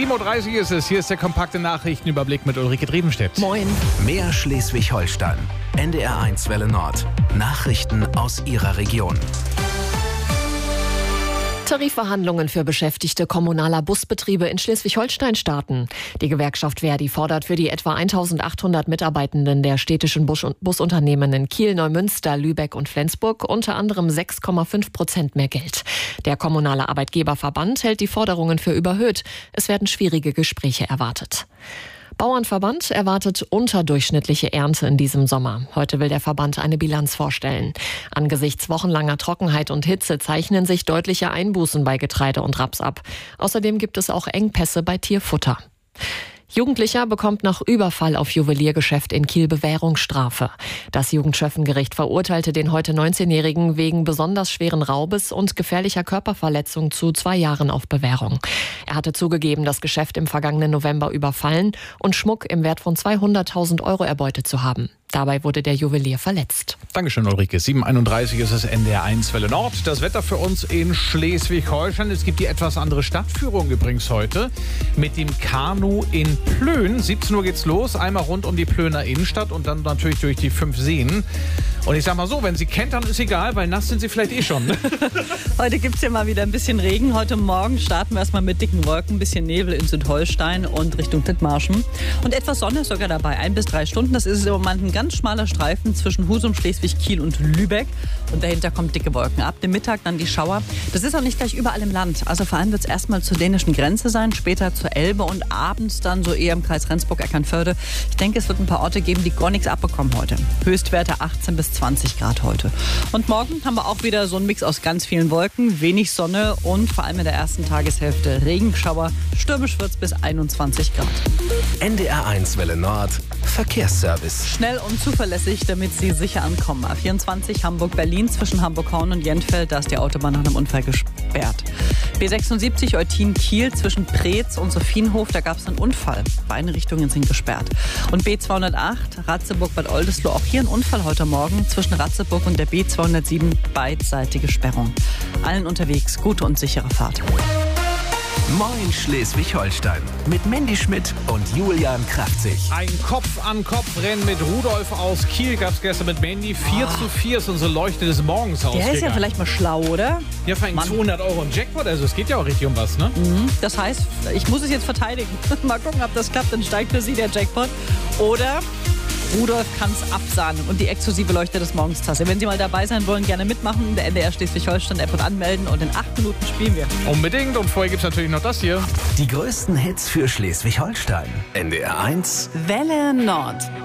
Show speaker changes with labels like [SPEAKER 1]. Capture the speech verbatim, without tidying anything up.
[SPEAKER 1] sieben Uhr dreißig ist es. Hier ist der kompakte Nachrichtenüberblick mit Ulrike Driebenstedt.
[SPEAKER 2] Moin.
[SPEAKER 3] Mehr Schleswig-Holstein. N D R eins Welle Nord. Nachrichten aus Ihrer Region.
[SPEAKER 2] Tarifverhandlungen für Beschäftigte kommunaler Busbetriebe in Schleswig-Holstein starten. Die Gewerkschaft Verdi fordert für die etwa eintausendachthundert Mitarbeitenden der städtischen Bus- Busunternehmen in Kiel, Neumünster, Lübeck und Flensburg unter anderem sechs Komma fünf Prozent mehr Geld. Der kommunale Arbeitgeberverband hält die Forderungen für überhöht. Es werden schwierige Gespräche erwartet. Bauernverband erwartet unterdurchschnittliche Ernte in diesem Sommer. Heute will der Verband eine Bilanz vorstellen. Angesichts wochenlanger Trockenheit und Hitze zeichnen sich deutliche Einbußen bei Getreide und Raps ab. Außerdem gibt es auch Engpässe bei Tierfutter. Jugendlicher bekommt nach Überfall auf Juweliergeschäft in Kiel Bewährungsstrafe. Das Jugendschöffengericht verurteilte den heute neunzehnjährigen wegen besonders schweren Raubes und gefährlicher Körperverletzung zu zwei Jahren auf Bewährung. Er hatte zugegeben, das Geschäft im vergangenen November überfallen und Schmuck im Wert von zweihunderttausend Euro erbeutet zu haben. Dabei wurde der Juwelier verletzt.
[SPEAKER 1] Dankeschön, Ulrike. sieben Uhr einunddreißig ist es N D R eins Welle Nord. Das Wetter für uns in Schleswig-Holstein. Es gibt die etwas andere Stadtführung übrigens heute mit dem Kanu in Plön. siebzehn Uhr geht's los. Einmal rund um die Plöner Innenstadt und dann natürlich durch die fünf Seen. Und ich sag mal so, wenn Sie kentern, ist egal, weil nass sind Sie vielleicht eh schon.
[SPEAKER 4] Heute gibt es ja mal wieder ein bisschen Regen. Heute Morgen starten wir erstmal mit dicken Wolken, ein bisschen Nebel in Südholstein und Richtung Dithmarschen. Und etwas Sonne ist sogar dabei, ein bis drei Stunden. Das ist im Moment ein ganz schmaler Streifen zwischen Husum, Schleswig, Kiel und Lübeck. Und dahinter kommen dicke Wolken. Ab dem Mittag dann die Schauer. Das ist auch nicht gleich überall im Land. Also vor allem wird es erstmal zur dänischen Grenze sein, später zur Elbe und abends dann so eher im Kreis Rendsburg-Eckernförde. Ich denke, es wird ein paar Orte geben, die gar nichts abbekommen heute. Höchstwerte achtzehn bis zwanzig Grad heute. Und morgen haben wir auch wieder so einen Mix aus ganz vielen Wolken, wenig Sonne und vor allem in der ersten Tageshälfte Regenschauer. Stürmisch wird es bis einundzwanzig Grad.
[SPEAKER 3] N D R eins Welle Nord. Verkehrsservice.
[SPEAKER 4] Schnell und zuverlässig, damit Sie sicher ankommen. A vierundzwanzig Hamburg-Berlin zwischen Hamburg-Horn und Jentfeld, da ist die Autobahn nach einem Unfall gesperrt. B sechsundsiebzig Eutin-Kiel zwischen Preetz und Sophienhof, da gab es einen Unfall. Beide Richtungen sind gesperrt. Und B zweihundertacht Ratzeburg-Bad Oldesloe, auch hier ein Unfall heute Morgen zwischen Ratzeburg und der B zweihundertsieben, beidseitige Sperrung. Allen unterwegs gute und sichere Fahrt.
[SPEAKER 3] Moin Schleswig-Holstein mit Mandy Schmidt und Julian Kraftzig.
[SPEAKER 1] Ein Kopf-an-Kopf-Rennen mit Rudolf aus Kiel gab es gestern mit Mandy. vier zu vier ist unsere Leuchte des Morgens ausgegangen.
[SPEAKER 4] Der ist ja vielleicht mal schlau, oder?
[SPEAKER 1] Ja, vor allem zweihundert Euro im Jackpot, also es geht ja auch richtig um was, ne?
[SPEAKER 4] Mhm. Das heißt, ich muss es jetzt verteidigen. Mal gucken, ob das klappt, dann steigt für Sie der Jackpot. Oder Rudolf kann es absahnen und die exklusive Leuchte des Morgens Tasse. Wenn Sie mal dabei sein wollen, gerne mitmachen in der N D R Schleswig-Holstein-App und anmelden. Und in acht Minuten spielen wir.
[SPEAKER 1] Unbedingt. Und vorher gibt es natürlich noch das hier.
[SPEAKER 3] Die größten Hits für Schleswig-Holstein. N D R eins
[SPEAKER 4] Welle Nord.